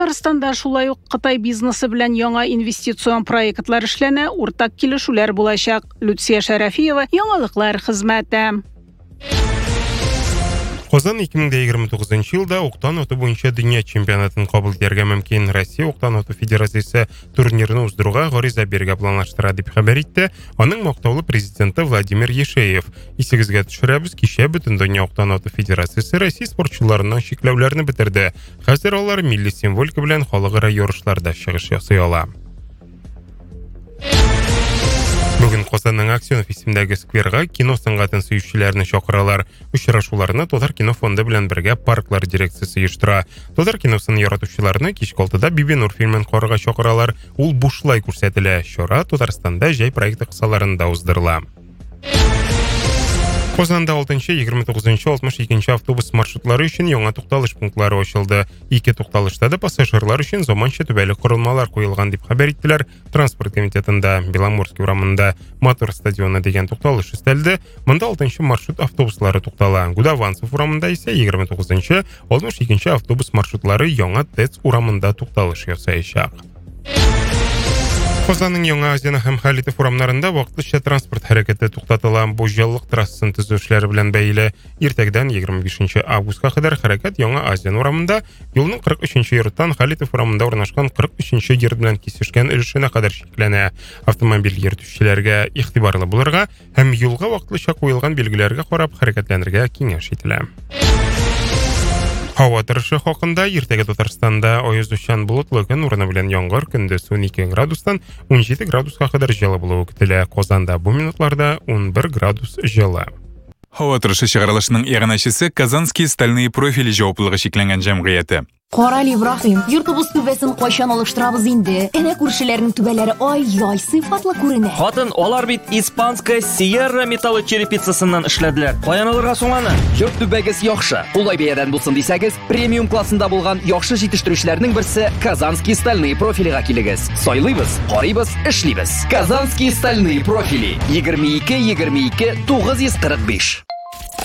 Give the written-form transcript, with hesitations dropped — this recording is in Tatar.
Татарстанда шулай ук Кытай бизнесы белән яңа инвестицион проектлар эшләнә, уртак килешүләр булачак. Люция Шәрәфиева, яңалыклар хезмәте. Казан 2029 елда октан оты буенча дөнья чемпионатын кабул итәргә мөмкин. Россия октан оты федерациясе турнирны уздыруга гариза бирергә планлаштыра дип хәбәр итте. Аның мактаулы президенты Владимир Ешеев. Исегезгә төшерәбез, кичә бөтен дөнья октан оты федерациясе Россия спортчыларының чикләүләрне бетерде. Хәзер алар милли символика белән халыкара ярышларда чыгыш ясый ала. Бүген Казанның Аксенов исемендәге скверга кино сәнгатен сөючеләрне чакыралар. Очрашуларны Татар кино фонды белән бергә парклар дирекциясе оештыра. Татар киносын яратучыларны кичке 6-да Бибинур фильмын карарга чакыралар. Ул бушлай күрсәтелә. Чара Татарстанда җәй проекты кысаларында уздырыла. Казанда 6-29-62 автобус маршрутлары өчен яңа тукталыш пунктлары ачылды. 2 тукталышта да пассажирлар өчен заманча түбәле корылмалар куелган дип хәбәр иттеләр транспорт комитетында. Беломорский урамында Мотор стадионы дигән тукталыш өстәлде. Монда 6-нчы маршрут автобуслары туктала. Гудаванцев урамында исә 29-62 автобус маршрутлары яңа ТЭЦ урамында тукталыш ясаячак. Казанның яңа Азияна һәм Халитов урамнарында вакытлыча транспорт хәрәкәте туктатыла. Бу җылылык трассын төзүчеләр белән бәйле. Иртәгәдән 25 августка кадәр хәрәкәт яңа Азияна урамында юлның 43-нче йорттан Халитов урамында урнашкан 43-нче йорт белән кисешкән өлешенә кадәр шикләнә. Автомобиль йөртүчеләргә игътибарлы булырга һәм юлга вакытлыча куелган билгеләргә карап хәрәкәтләнергә киңәш ителә. Һава торышы хакында иртәгә Татарстанда аязучан болытлы көн урыны белән яңгыр, көндез 12 градустан 17 градуска кадәр җылы булуы көтелә. Казанда бу минутларда 11 градус җылы. Һава торышы чыгарылышының иганәчесе Казанский стальные профили җаваплылыгы шикләнгән җәмгыяте. Карали Ибраһим, йортыбыз түбәсен кайчан алыштырабыз инде? Әнә күршеләрнең түбәләре ай-яй сыйфатлы күренә. Хатын, алар бит испанская Sierra металлы черепицасыннан эшләделәр. Каян алырга соң аны? Йорт түбәгез яхшы. Улай бәядән булсын дисәгез, премиум классында булган яхшы җитештерүчләрнең берсе Казанский стальные профилига килегез. Сайлыйбыз, карыйбыз, эшлибез. Казанский стальные профили 22 945.